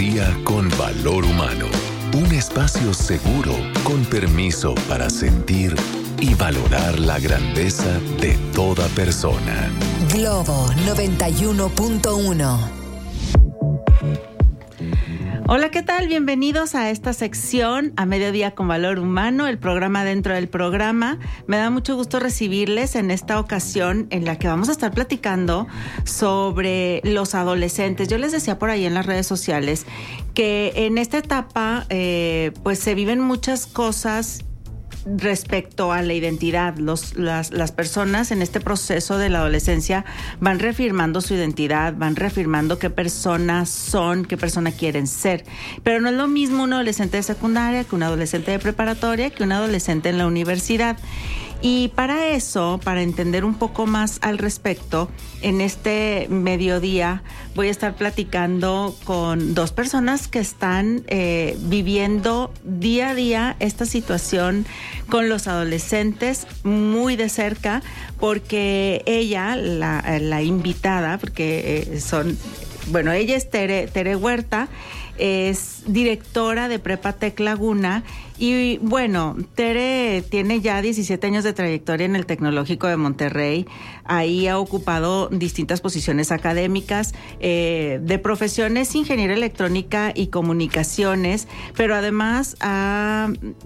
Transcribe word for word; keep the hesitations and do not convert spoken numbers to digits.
Psicología con Valor Humano. Un espacio seguro, con permiso para sentir y valorar la grandeza de toda persona. Globo noventa y uno punto uno. Hola, ¿qué tal? Bienvenidos a esta sección A Mediodía con Valor Humano, el programa dentro del programa. Me da mucho gusto recibirles en esta ocasión en la que vamos a estar platicando sobre los adolescentes. Yo les decía por ahí en las redes sociales que en esta etapa eh, pues se viven muchas cosas respecto a la identidad. Los, las, las personas en este proceso de la adolescencia van reafirmando su identidad, van reafirmando qué personas son, qué persona quieren ser. Pero no es lo mismo un adolescente de secundaria que un adolescente de preparatoria, que un adolescente en la universidad. Y para eso, para entender un poco más al respecto, en este mediodía voy a estar platicando con dos personas que están eh, viviendo día a día esta situación con los adolescentes muy de cerca, porque ella, la, la invitada, porque eh, son, bueno, ella es Tere, Tere Huerta, es directora de Prepa Tec Laguna. Y bueno, Tere tiene ya diecisiete años de trayectoria en el Tecnológico de Monterrey. Ahí ha ocupado distintas posiciones académicas, eh, de profesiones ingeniería electrónica y comunicaciones, pero además ha